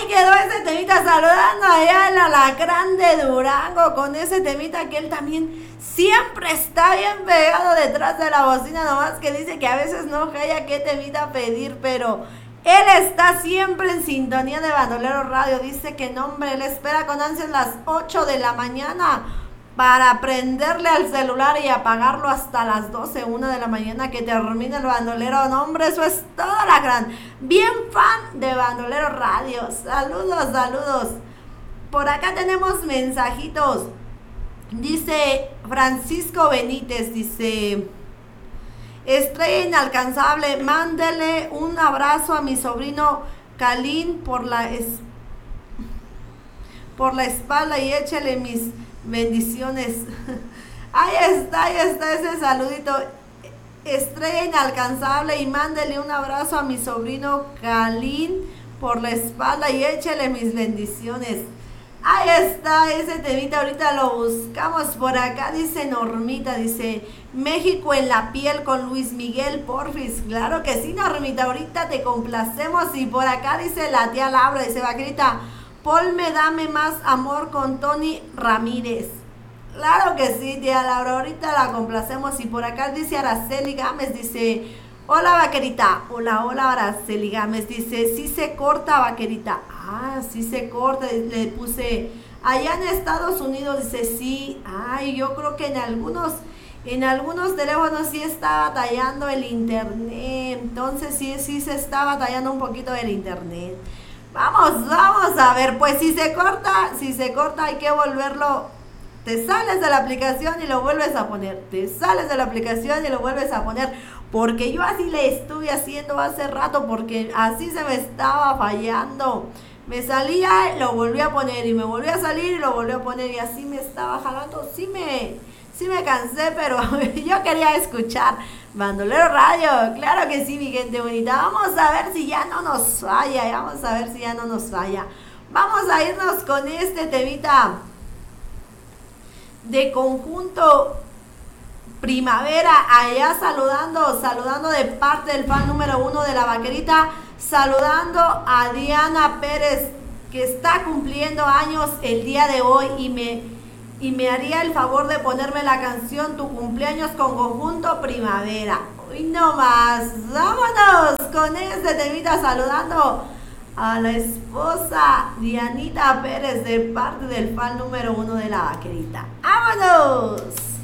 quedó ese temita saludando allá al alacrán de Durango con ese temita que él también siempre está bien pegado detrás de la bocina, nomás que dice que a veces no haya qué temita pedir, pero él está siempre en sintonía de Bandolero Radio. Dice que no, hombre, él espera con ansias las 8 de la mañana para prenderle al celular y apagarlo hasta las 12, 1 de la mañana que termine el Bandolero. No, hombre, eso es toda la gran. Bien fan de Bandolero Radio. Saludos, saludos. Por acá tenemos mensajitos. Dice Francisco Benítez, dice: Estrella inalcanzable, mándele un abrazo a mi sobrino Kalin por la espalda y échale mis bendiciones. Ahí está ese saludito. Estrella inalcanzable, y mándele un abrazo a mi sobrino Kalin por la espalda y échale mis bendiciones. Ahí está ese temita, ahorita lo buscamos. Por acá dice Normita, dice: México en la piel con Luis Miguel, porfis. Claro que sí, Normita, ahorita te complacemos. Y por acá dice la tía Laura, dice: Vaquerita, ponme Dame Más Amor con Tony Ramírez. Claro que sí, tía Laura, ahorita la complacemos. Y por acá dice Araceli Gámez, dice: hola, Vaquerita. Hola, Araceli Gámez, dice: sí se corta, Vaquerita. Ah, sí se corta, le puse allá en Estados Unidos, dice: sí. Ay, yo creo que en algunos teléfonos sí está batallando el internet. Entonces sí se está batallando un poquito el internet. Vamos a ver, pues si se corta hay que volverlo. Te sales de la aplicación y lo vuelves a poner. Porque yo así le estuve haciendo hace rato, porque así se me estaba fallando. Me salía, lo volví a poner, y me volví a salir y lo volví a poner, y así me estaba jalando. Sí me cansé, pero yo quería escuchar Bandolero Radio. Claro que sí, mi gente bonita. Vamos a ver si ya no nos falla. Vamos a irnos con este temita de Conjunto Primavera, allá saludando de parte del fan número 1 de la Vaquerita, saludando a Diana Pérez, que está cumpliendo años el día de hoy, y me haría el favor de ponerme la canción Tu Cumpleaños con Conjunto Primavera. Uy, no más, vámonos con este temita, saludando a la esposa Dianita Pérez de parte del fan número 1 de la Vaquerita. ¡Vámonos!